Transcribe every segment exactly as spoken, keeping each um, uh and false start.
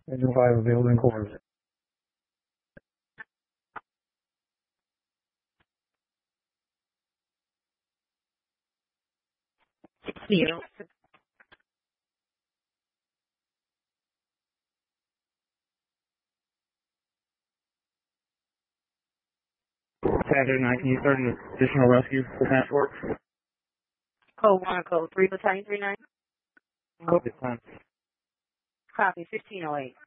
Engine five available in cores. You. Saturday night, can you start an additional rescue for passport? Code one, code three, battalion three nine. Okay, time. Copy, fifteen oh eight.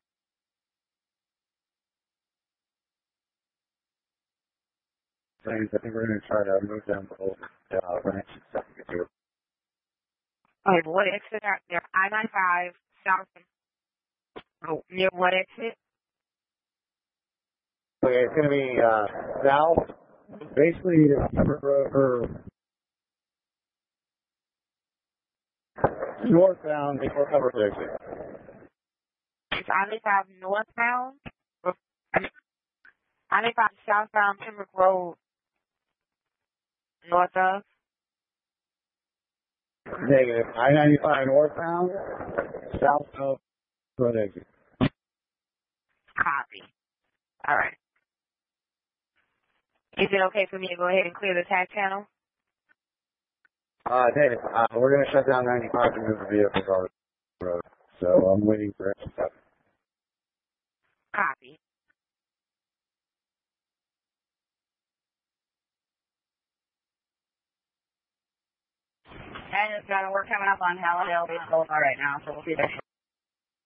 Thanks. I think we're going to try to move them both uh, ranch and stuff to get to it. Okay, what exit are there? I ninety-five, south. Oh, near what exit? Okay, it's going to be uh, south, basically Pembroke Road, or northbound before Pembroke exit. It's I ninety-five northbound? Or, I mean, I ninety-five southbound Pembroke Road, north of? Negative. I ninety-five northbound, south of road exit. Copy. All right. Is it okay for me to go ahead and clear the tag channel? Uh, David, uh, we're going to shut down ninety-five to move the vehicles on the road. So I'm waiting for extra stuff. Copy. And it's got a work coming up on Hallandale Boulevard right now, so we'll see that.